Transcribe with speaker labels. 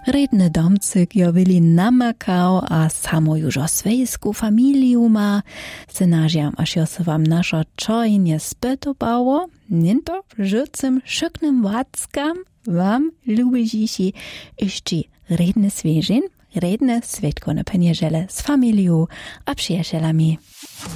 Speaker 1: Redny domcyk jo byli namakał, a samo już o swejsku familiu ma. Synažiam, aż jo se wam nasza czojnie spytobało, ninto życym szyknym wackam wam lubiziši jeszcze redny swieżin, redne svetko na penieżele z familią a przyjacielami.